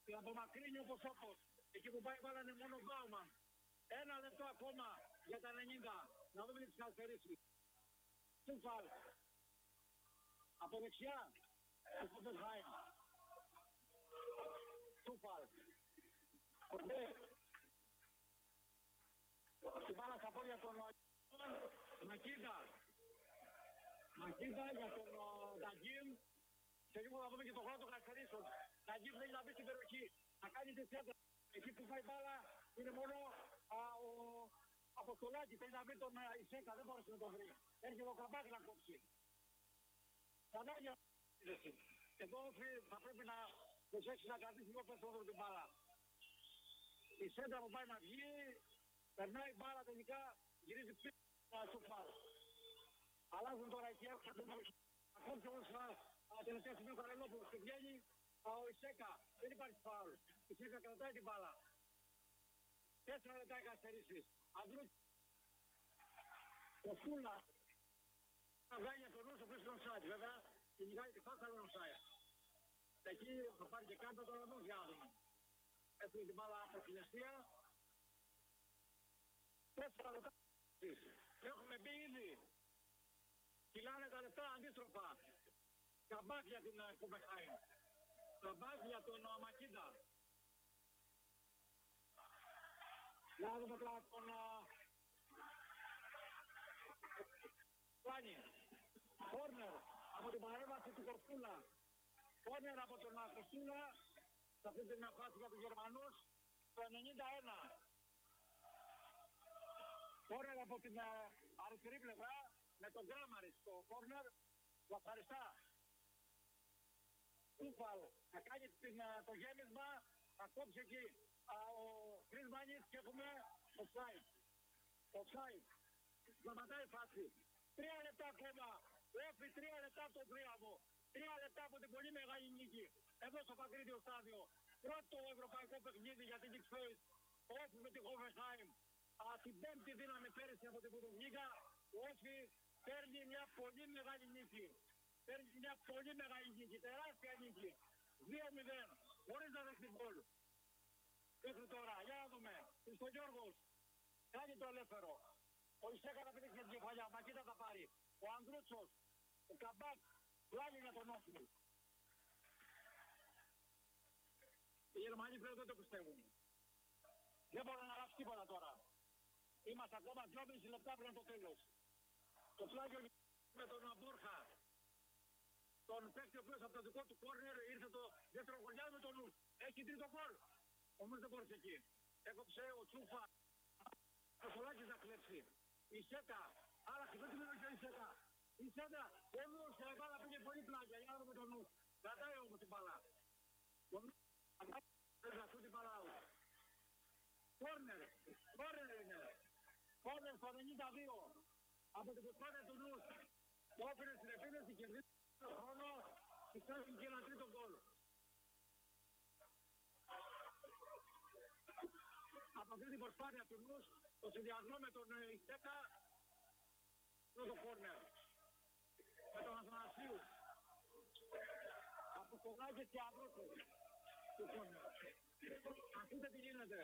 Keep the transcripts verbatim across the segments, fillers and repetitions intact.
Την απομακρύνει όπως όπως. Εκεί που πάει βάλανε μόνο Μπάουμαν. Ένα λεπτό ακόμα για τα ενενήντα. Να δούμε τις καθυστερήσεις. Τούφαλ. Από δεξιά. Το Χόφενχάιμ. Τούφαλ. Κοντέ. Την μπάλα στα πόδια των Μακίδα. Μακίδα για τον Νταγκίμ. Σε λίγο θα δούμε και τον χρόνο των καθυστερήσεων. Νταγκίμ θέλει να μπει στην περιοχή. Να κάνει τη σέντρα. Εκεί που πάει μπάλα είναι μόνο α, ο Αποστολάκης. Θέλει να βρει τον Ισέκα. Δεν μπορούσε να τον βρει. Έρχεται ο Καμπάκ να κόψει. Ξανά για εδώ θα πρέπει να προσέξει να κρατήσει λίγο περισσότερο την μπάλα. Η σέντρα που πάει να βγει, περνάει η μπάλα τελικά, γυρίζει πίσω στο φάουλ. Αλλάζουν τώρα εκεί, ακόμη όμως τελευταία στιγμή ο Καρελόπουλος και βγαίνει ο Ισέκα. Δεν υπάρχει φάουλ. Η Ισέκα κρατάει την μπάλα. Τέσσερα λεπτά οι καθυστερήσεις. Αντρού ο Φούλα θα βγάλει για τον νους ο οποίος είναι onside. Βέβαια, κυνηγάει τη φάσα είναι onside. Εκεί θα πάρει και κάτω τώρα νους για να δούμε. Έφυγε την μπάλα από την αιστεία. Τέσσερα λεπτά. Έχουμε μπει ήδη. Κυλάνε τα λεπτά αντίστροφα. Καμπάκ για την Χόφενχάιμ. Καμπάκ για τον Μακίντα. Για να δούμε τώρα τον Πλάνι. Κόρνερ από την παρέμβαση του Κορφούλα. Κόρνερ από τον Κορφούλα. Σε αυτή την φάση για τους Γερμανούς. Το ενενήντα ένα. Κόρνερ από την αριστερή πλευρά. Με τον Γκράμαρη στο κόρνερ. Του ευχαριστά. Τούφαλ θα κάνει την, το γέμισμα. Θα κόψει εκεί α, ο Κρίς Μάνης και έχουμε offside. Offside. Σταματάει η φάση. Τρία λεπτά ακόμα. Έφυγε τρία λεπτά από τον Τρίαμο. Τρία λεπτά από την πολύ μεγάλη νίκη. Εδώ στο Παγκρίτιο στάδιο. Πρώτο ευρωπαϊκό παιχνίδι για την Knicks Face. Όφη με τη Χόφενχάιμ. Την πέμπτη δύναμη πέρυσι από την Πρωτοβουλία. Όφη παίρνει μια πολύ μεγάλη νίκη. Παίρνει μια πολύ μεγάλη νίκη. Τεράστια νίκη. δύο μηδέν. Χωρίς να δεχτεί γκολ. Μέχρι τώρα. Για να δούμε. Χριστογιώργος. Κάνει το ελεύθερο. Ο Ισέκα θα πετύχει την κεφαλιά. Μακίτα θα πάρει. Ο Ανδρούτσος. Ο Καμπάκ. Πλάνει για τον Όφη. Οι Γερμανοί πλέον δεν το πιστεύουν. Δεν μπορούν να αλλάξει τίποτα τώρα. Είμαστε ακόμα δυόμισι λεπτά πριν το τέλος. Το πλάγιο με τον Μπόρχα. Τον παίκτη ο οποίος από το δικό του κόρνερ ήρθε το δεύτερο γολιά με τον Λους. Έχει τρίτο γκολ. Όμως δεν μπορούσε εκεί. Έκοψε ο Τσούφα. Ο Σολάκης να κλέψει. Η Σέκα. Άρα δεν την έδωσε η Σέκα. Η Σέκα. Ο Λους και η μπάλα πήγε πολύ πλάγια. Για να δούμε τον Λους. Κρατάει όμως την μπάλα. Ο Λους δεν θα την μπάλα. Κόρνερ. Κόρνερ είναι. Κόρνερ στο ενενήντα δύο. Από την προσπάθεια του Λους. Το όφερε στην επίδεση και δίνει τον χρόνο και φτάσει και ένα τρίτο γκολ. Από αυτή την προσπάθεια του Λους, το συνδυασμό με τον Ισέκα, πρώτο κόρνερ. Με τον Αθανασίου. Από το Λάκες και Ανδρούτσο. Του κόρνερ. Ακούτε τι γίνεται.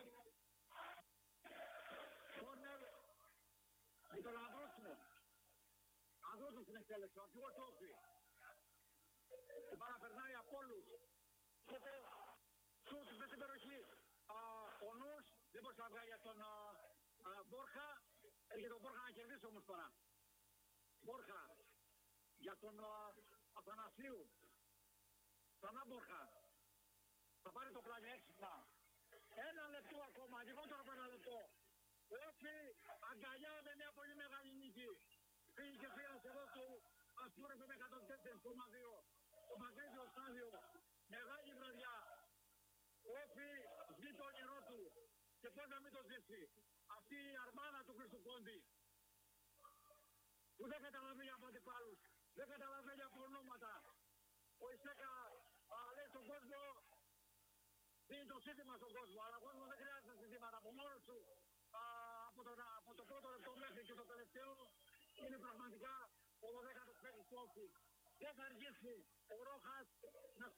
Κόρνερ με τον Ανδρούτσο. Ανδρούτσο στην εκτέλεση, ο αρχηγός του Όφη. Η μπάλα περνάει από όλους. Έρχεται σούτ με την περιοχή. Ο Νους δεν μπορούσε να βγάλει για τον α, α, Μπόρχα. Έρχεται τον Μπόρχα να κερδίσει όμως τώρα. Μπόρχα για τον α, Αθανασίου. Ξανά Μπόρχα. Θα πάρει το πλάνι έξυπνα. Ένα λεπτό ακόμα, λιγότερο από ένα λεπτό. Όφη αγκαλιά με μια πολύ μεγάλη νίκη. Πήγε και φύγασε εδώ του Αστούρεφε με εκατόν τέσσερα κόμμα δύο. Το Παγκρίτιο στάδιο. Μεγάλη βραδιά. Όφη ζει το όνειρό του. Και πώς να μην το ζήσει. Αυτή η αρμάδα του Χρήστου Κόντι. Που δεν καταλαβαίνει από αντιπάλους. Δεν καταλαβαίνει από ονόματα. Ο Ισέκα λέει στον κόσμο, δίνει το σύνθημα στον κόσμο. Αλλά ο κόσμος δεν χρειάζεται σύνθηματα. Από μόνος του α, από, τον, από το πρώτο λεπτό μέχρι και το τελευταίο είναι πραγματικά ο δωδέκατος παίκτης του Όφη. Δεν θα αργήσει ο Ρόχας να